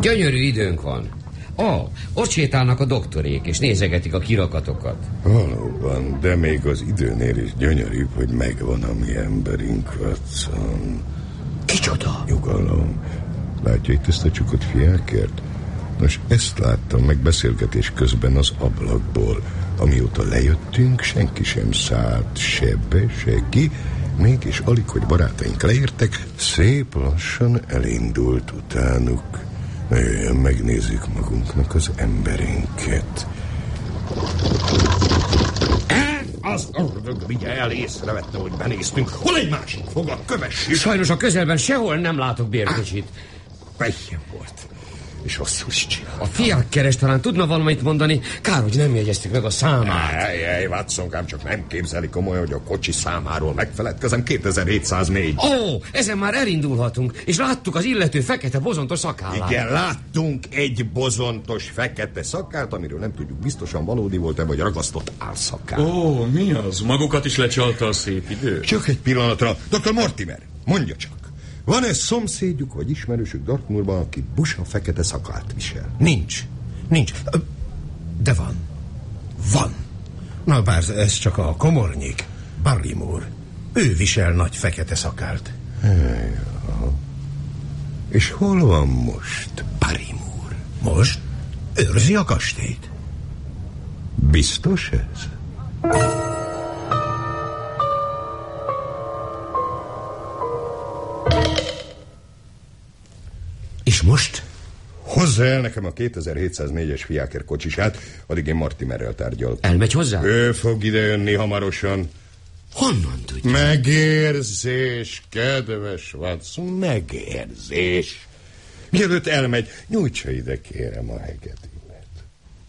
Gyönyörű időnk van. Ott sétálnak a doktorék, és nézegetik a kirakatokat. Valóban, de még az időnél is gyönyörűbb, hogy megvan a mi emberünk, Watson. Kicsoda? Nyugalom. Látja itt ezt a csukott fiákert? Nos, ezt láttam meg beszélgetés közben az ablakból. Amióta lejöttünk, senki sem szállt se be, se ki, mégis alig, hogy barátaink leértek, szép lassan elindult utánuk. Na jöjjön, megnézzük magunknak az emberünket. Az ördög vigye el, észrevette, hogy benéztünk. Hol egy másik fogat, kövessük. Sajnos a közelben sehol nem látok bérkocsit. Pejjem volt. És rosszul is csinál. A fiákkeres talán tudna valamit mondani. Kár, hogy nem jegyeztük meg a számát. Ej, Watsonkám, csak nem képzeli komolyan, hogy a kocsi számáról megfeledkezem. 2704. Ezen már elindulhatunk. És láttuk az illető fekete bozontos szakállát. Igen, láttunk egy bozontos fekete szakát, amiről nem tudjuk biztosan valódi volt-e, vagy ragasztott álszakát. Mi az? Magukat is lecsalta a szép idő? Csak egy pillanatra. Dr. Mortimer, mondja csak. Van-e szomszédjuk vagy ismerősük Dartmoorban, aki busa fekete szakát visel? Nincs. De van. Na bár ez csak a komornyik, Barrymore. Ő visel nagy fekete szakált. És hol van most Barrymore? Most őrzi a kastélyt. Biztos ez? És most? Hozza el nekem a 2704-es fiáker kocsisát, addig én Mortimerrel tárgyal. Elmegy hozzá? Ő fog idejönni hamarosan. Honnan tudja? Megérzés, kedves Watson, megérzés. Mielőtt elmegy, nyújtsa ide, kérem, a heget.